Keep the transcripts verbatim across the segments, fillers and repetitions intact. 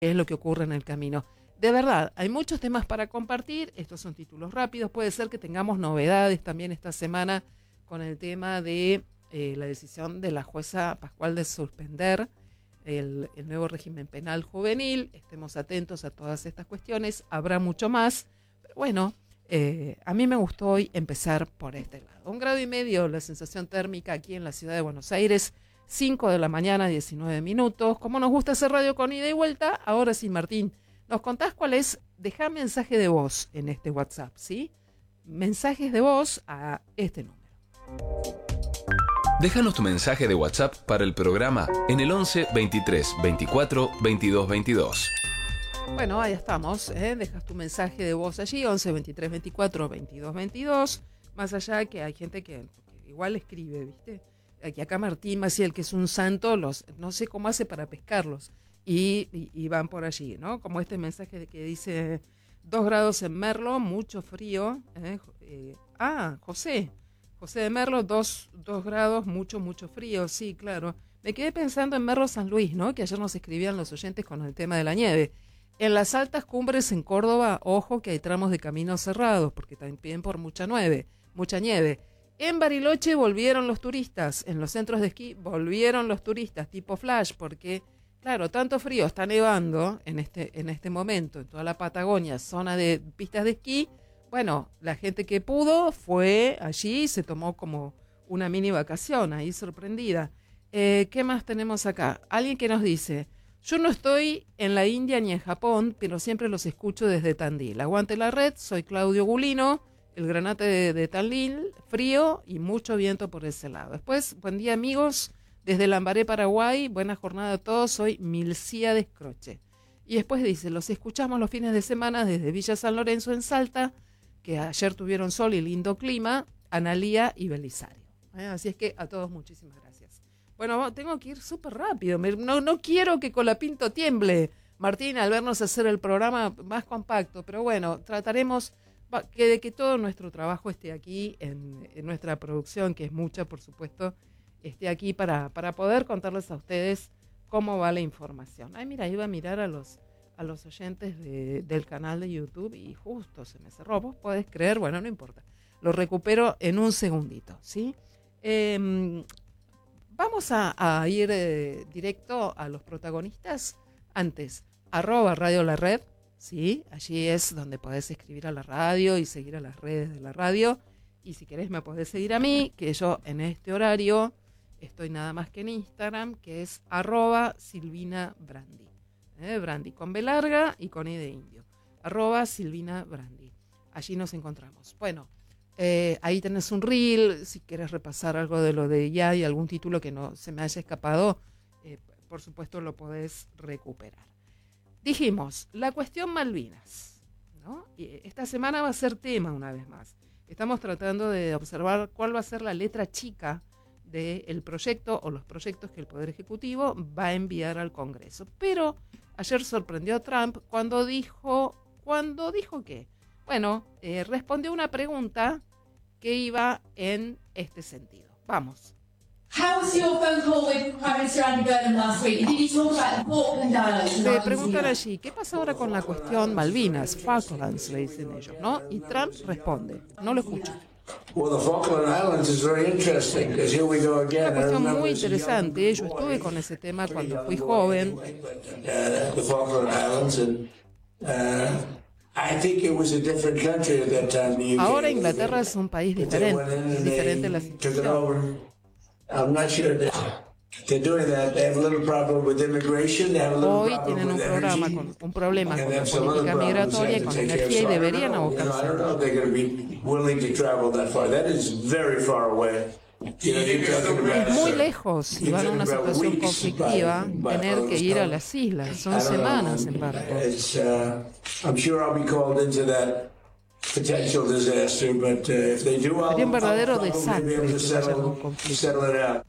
es lo que ocurre en el camino. De verdad, hay muchos temas para compartir, estos son títulos rápidos, puede ser que tengamos novedades también esta semana con el tema de eh, la decisión de la jueza Pascual de suspender el, el nuevo régimen penal juvenil, estemos atentos a todas estas cuestiones, habrá mucho más, pero bueno, eh, a mí me gustó hoy empezar por este lado. Un grado y medio la sensación térmica aquí en la ciudad de Buenos Aires, cinco de la mañana, diecinueve minutos, como nos gusta hacer radio con ida y vuelta, ahora sí, Martín, ¿nos contás cuál es? Dejá mensaje de voz en este WhatsApp, ¿sí? Mensajes de voz a este número. Déjanos tu mensaje de WhatsApp para el programa en el once, veintitrés, veinticuatro, veintidós, veintidós. Bueno, ahí estamos, ¿eh? Dejas tu mensaje de voz allí, once, veintitrés, veinticuatro, veintidós, veintidós. Más allá que hay gente que, que igual escribe, ¿viste? Aquí acá Martín Maciel, que es un santo, los no sé cómo hace para pescarlos. Y, y, y van por allí, ¿no? Como este mensaje de que dice dos grados en Merlo, mucho frío. ¿eh? Eh, ah, José. José de Merlo, dos, dos grados, mucho, mucho frío. Sí, claro. Me quedé pensando en Merlo San Luis, ¿no? Que ayer nos escribían los oyentes con el tema de la nieve. En las altas cumbres en Córdoba, ojo que hay tramos de caminos cerrados, porque también por mucha nieve, mucha nieve. En Bariloche volvieron los turistas, en los centros de esquí volvieron los turistas, tipo flash, porque, claro, tanto frío, está nevando en este, en este momento, en toda la Patagonia, zona de pistas de esquí. Bueno, la gente que pudo fue allí y se tomó como una mini vacación, ahí sorprendida. Eh, ¿Qué más tenemos acá? Alguien que nos dice, yo no estoy en la India ni en Japón, pero siempre los escucho desde Tandil. Aguante la red, soy Claudio Gulino. El granate de, de Tandil, frío y mucho viento por ese lado. Después, buen día amigos, desde Lambaré, Paraguay, buena jornada a todos, soy Milcía de Escroche. Y después dice, los escuchamos los fines de semana desde Villa San Lorenzo en Salta, que ayer tuvieron sol y lindo clima, Analía y Belisario. ¿Eh? Así es que a todos muchísimas gracias. Bueno, tengo que ir súper rápido, Me, no, no quiero que Colapinto tiemble, Martín, al vernos hacer el programa más compacto, pero bueno, trataremos... que de que todo nuestro trabajo esté aquí en, en nuestra producción, que es mucha, por supuesto, esté aquí para, para poder contarles a ustedes cómo va la información. Ay, mira, iba a mirar a los, a los oyentes de, del canal de YouTube y justo se me cerró. ¿Vos podés creer? Bueno, no importa. Lo recupero en un segundito, ¿sí? Eh, vamos a, a ir eh, directo a los protagonistas. Antes, arroba Radio La Red. Sí, allí es donde podés escribir a la radio y seguir a las redes de la radio. Y si querés me podés seguir a mí, que yo en este horario estoy nada más que en Instagram, que es arroba Silvina Brandi. ¿Eh? Brandi con B larga y con I de indio. Arroba Silvina Brandi. Allí nos encontramos. Bueno, eh, ahí tenés un reel. Si querés repasar algo de lo de ya y algún título que no se me haya escapado, eh, por supuesto lo podés recuperar. Dijimos, la cuestión Malvinas, ¿no? Y esta semana va a ser tema una vez más. Estamos tratando de observar cuál va a ser la letra chica del proyecto o los proyectos que el Poder Ejecutivo va a enviar al Congreso. Pero ayer sorprendió a Trump cuando dijo, ¿cuándo dijo qué? Bueno, eh, respondió una pregunta que iba en este sentido. Vamos. How was your phone call with Prime Minister Andy Burnham last week? Did you talk about the Falkland Islands? Le preguntan allí, ¿qué pasa ahora con la cuestión Malvinas? Falklands, le dicen ellos, ¿no? Y Trump responde, no lo escucho. Well, the Falkland Islands is very interesting because here we go again. Una cuestión muy interesante. Yo estuve con ese tema cuando fui joven. Uh, the Falkland Islands and uh, I think it was a different country at that time. The U K. Ahora Inglaterra es un país diferente, es diferente la situación. I'm not sure that they're doing that. They have a little problem with immigration. They have a little Hoy problem tienen un with programa energy. con un problema And con they la have some política other problems migratoria y they have con to take care of. energía y So I don't deberían know, you know, I don't know abocarse. if they're going to be willing to travel that far. That is very far away. You know, you're talking about, Es muy uh, lejos, si you're van a una talking about situación weeks conflictiva, by- by tener que those ir a times. las islas. Son I don't know. semanas en barco. It's, uh, I'm sure I'll be called into that potential disaster, but uh, if they do, I'll, Sería un verdadero I'll probably be able to desastre que haya algún settle, conflicto. settle it out.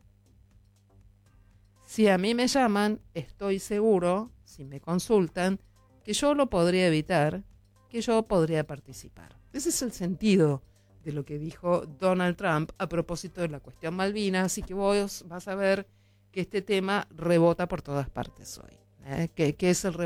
Si a mí me llaman, estoy seguro, si me consultan, que yo lo podría evitar, que yo podría participar. Ese es el sentido de lo que dijo Donald Trump a propósito de la cuestión Malvinas, así que vos vas a ver que este tema rebota por todas partes hoy. ¿eh? que, que es el